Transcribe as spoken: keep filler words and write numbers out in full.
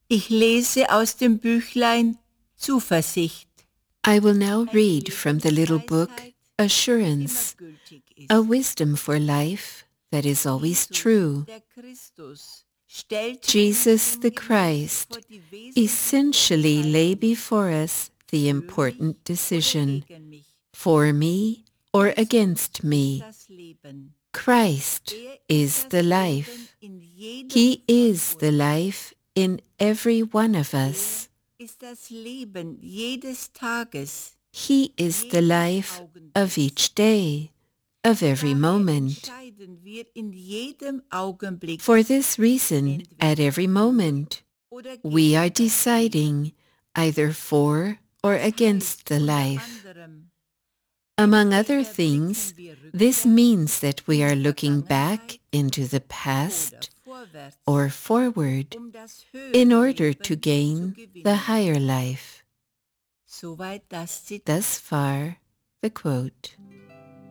Ich lese aus dem Büchlein Zuversicht. I will now read from the little book Assurance, a wisdom for life that is always true. Jesus the Christ essentially lay before us the important decision, for me or against me. Christ is the life. He is the life in every one of us. He is the life of each day, of every moment. For this reason, at every moment, we are deciding either for or against the life. Among other things, this means that we are looking back into the past or forward in order to gain the higher life. Thus far, the quote.